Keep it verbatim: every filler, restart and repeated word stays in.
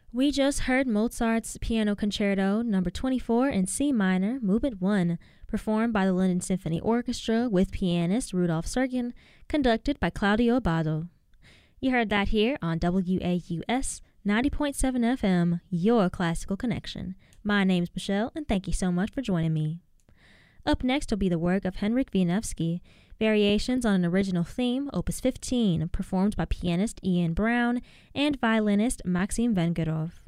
We just heard Mozart's Piano Concerto number twenty-four in C minor, movement one, performed by the London Symphony Orchestra with pianist Rudolf Serkin, conducted by Claudio Abbado. You heard that here on W A U S ninety point seven F M, your classical connection. My name's Michelle, and thank you so much for joining me. Up next will be the work of Henryk Wieniawski, Variations on an Original Theme, Opus fifteen, performed by pianist Ian Brown and violinist Maxim Vengerov.